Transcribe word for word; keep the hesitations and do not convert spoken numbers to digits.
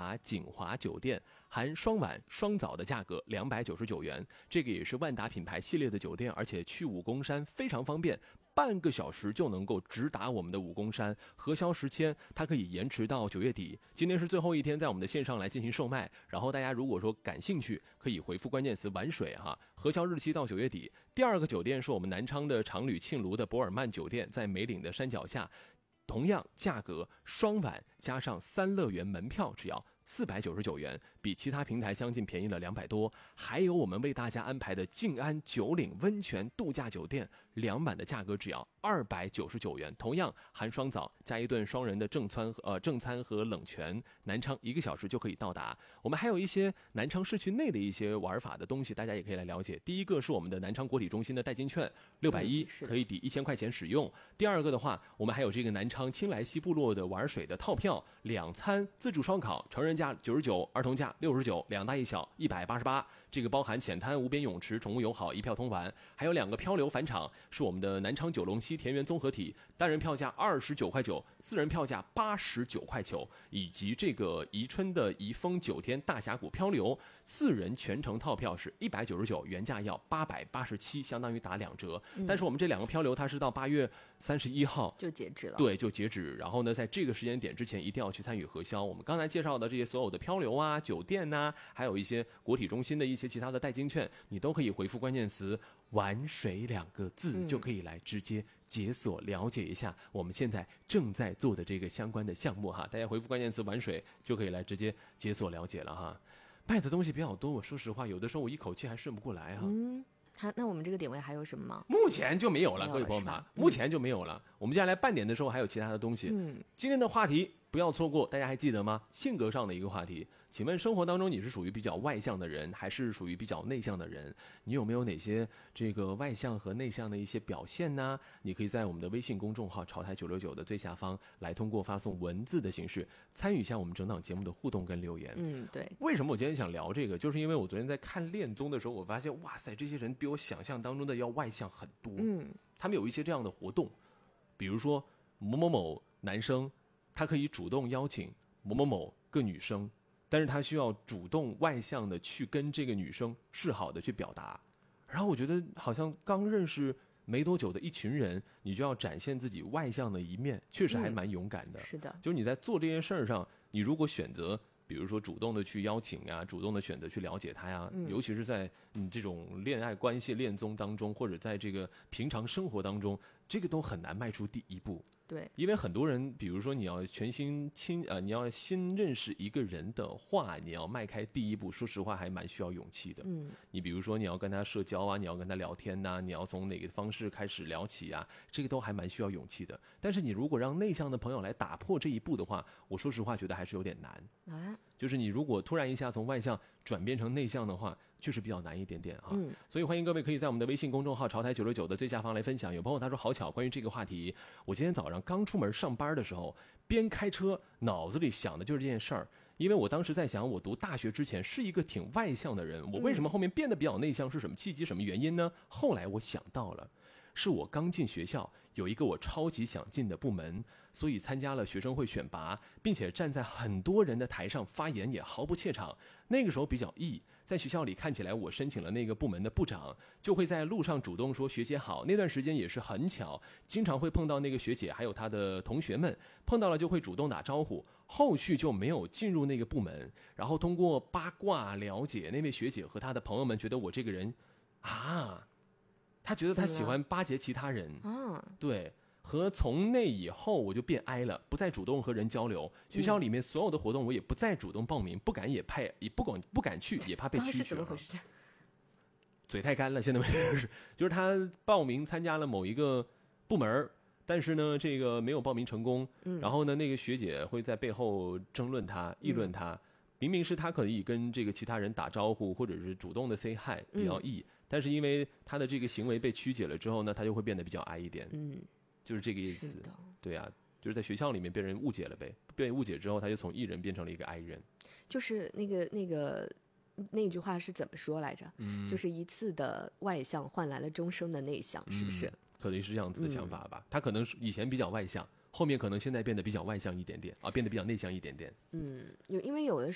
达锦华酒店，含双晚双早的价格两百九十九元。这个也是万达品牌系列的酒店，而且去武功山非常方便，半个小时就能够直达我们的武功山。核销时间它可以延迟到九月底，今天是最后一天在我们的线上来进行售卖。然后大家如果说感兴趣，可以回复关键词玩水哈，核销日期到九月底。第二个酒店是我们南昌的常旅沁庐的博尔曼酒店，在梅岭的山脚下，同样价格双晚加上三乐园门票只要四百九十九元，比其他平台将近便宜了两百多。还有我们为大家安排的静安九岭温泉度假酒店，两晚的价格只要二百九十九元，同样含双早加一顿双人的正餐呃正餐和冷泉，南昌一个小时就可以到达。我们还有一些南昌市区内的一些玩法的东西，大家也可以来了解。第一个是我们的南昌国体中心的代金券六百一，可以抵一千块钱使用。第二个的话，我们还有这个南昌青莱西部落的玩水的套票，两餐自助烧烤，成人价九十九，儿童价六十九，两大一小一百八十八。这个包含浅滩、无边泳池、宠物友好一票通玩，还有两个漂流返场，是我们的南昌九龙溪田园综合体，单人票价二十九块九，四人票价八十九块九，以及这个宜春的宜丰九天大峡谷漂流，四人全程套票是一百九十九，原价要八百八十七，相当于打两折。嗯、但是我们这两个漂流它是到八月三十一号就截止了， 对，就截止。然后呢，在这个时间点之前一定要去参与核销。我们刚才介绍的这些所有的漂流啊、酒店呐、啊，还有一些国体中心的一些其他的代金券，你都可以回复关键词玩水两个字、嗯、就可以来直接解锁了解一下我们现在正在做的这个相关的项目哈。大家回复关键词玩水就可以来直接解锁了解了哈。卖的东西比较多，我说实话有的时候我一口气还顺不过来哈。 嗯，好，那我们这个点位还有什么吗？ 目前就没有了，各位朋友们、嗯、目前就没有了。我们接下来半点的时候还有其他的东西。嗯，今天的话题不要错过，大家还记得吗？性格上的一个话题。请问生活当中你是属于比较外向的人，还是属于比较内向的人？你有没有哪些这个外向和内向的一些表现呢？你可以在我们的微信公众号潮台九六九的最下方来通过发送文字的形式参与一下我们整档节目的互动跟留言。 嗯，对。 为什么我今天想聊这个？就是因为我昨天在看恋综的时候，我发现哇塞，这些人比我想象当中的要外向很多。嗯，他们有一些这样的活动，比如说某某某男生，他可以主动邀请某某某个女生，但是他需要主动外向的去跟这个女生示好的去表达。然后我觉得好像刚认识没多久的一群人，你就要展现自己外向的一面，确实还蛮勇敢的、 嗯、是的， 就是你在做这件事上，你如果选择比如说主动的去邀请啊，主动的选择去了解他呀、嗯、尤其是在你这种恋爱关系恋综当中，或者在这个平常生活当中，这个都很难迈出第一步。 对， 因为很多人比如说你要全心亲呃，你要新认识一个人的话，你要迈开第一步，说实话还蛮需要勇气的。嗯，你比如说你要跟他社交啊，你要跟他聊天呐、啊，你要从哪个方式开始聊起啊，这个都还蛮需要勇气的。但是你如果让内向的朋友来打破这一步的话，我说实话觉得还是有点难啊。就是你如果突然一下从外向转变成内向的话，确实比较难一点点啊。嗯，所以欢迎各位可以在我们的微信公众号潮台九六九的最下方来分享。有朋友他说好巧，关于这个话题，我今天早上刚出门上班的时候，边开车脑子里想的就是这件事儿。因为我当时在想，我读大学之前是一个挺外向的人，我为什么后面变得比较内向，是什么契机什么原因呢？后来我想到了，是我刚进学校，有一个我超级想进的部门，所以参加了学生会选拔，并且站在很多人的台上发言也毫不怯场。那个时候比较 E， 在学校里看起来我申请了那个部门的部长，就会在路上主动说学姐好。那段时间也是很巧，经常会碰到那个学姐还有她的同学们，碰到了就会主动打招呼。后续就没有进入那个部门，然后通过八卦了解那位学姐和她的朋友们觉得我这个人啊，他觉得他喜欢巴结其他人，嗯，对，和从那以后我就变 I 了，不再主动和人交流。学校里面所有的活动我也不再主动报名，不敢也派也不敢不敢去，也怕被拒绝。怎么回事？嘴太干了，现在就是就是他报名参加了某一个部门，但是呢，这个没有报名成功。嗯，然后呢，那个学姐会在背后争论他、议论他。嗯，明明是他可以跟这个其他人打招呼，或者是主动的 say hi， 比较 E，嗯，但是因为他的这个行为被曲解了之后呢，他就会变得比较 I 一点。嗯，就是这个意思。对啊，就是在学校里面被人误解了呗，被误解之后，他就从 E 人变成了一个 I 人。 就是那个那个那句话是怎么说来着？嗯，就是一次的外向换来了终生的内向，是不是？嗯， 可能是这样子的想法吧。嗯，他可能是以前比较外向。后面可能现在变得比较外向一点点啊，变得比较内向一点点。 嗯，有因为有的